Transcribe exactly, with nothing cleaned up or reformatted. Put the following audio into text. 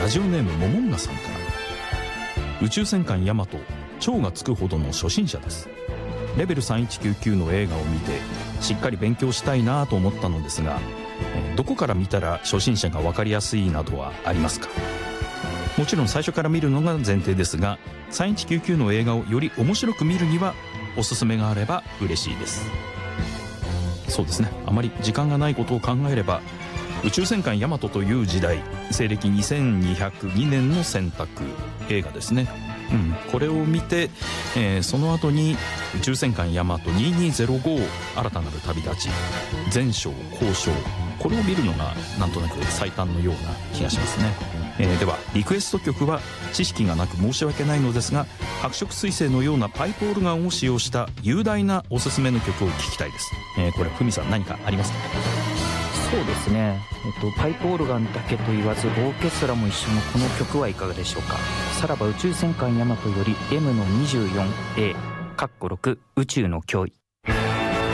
ジオネームモモンガさんから。宇宙戦艦ヤマト、超がつくほどの初心者です。レベルさんいちきゅうきゅうの映画を見てしっかり勉強したいなと思ったのですが、どこから見たら初心者が分かりやすいなどはありますか？もちろん最初から見るのが前提ですが、さんいちきゅうきゅうの映画をより面白く見るにはおすすめがあれば嬉しいです。そうですね、あまり時間がないことを考えれば、宇宙戦艦ヤマトという時代、西暦にせんにひゃくにねんの選択映画ですね。うん、これを見て、えー、その後に宇宙戦艦ヤマトにせんにひゃくご新たなる旅立ち、前章後章、これを見るのがなんとなく最短のような気がしますね。えー、ではリクエスト曲は知識がなく申し訳ないのですが、白色彗星のようなパイプオルガンを使用した雄大なおすすめの曲を聴きたいです。えー、これふみさん何かありますか？ そうですね、えっと、パイプオルガンだけと言わずオーケストラも一緒のこの曲はいかがでしょうか。さらば宇宙戦艦ヤマトより エムのにじゅうよんエー かっころく宇宙の脅威。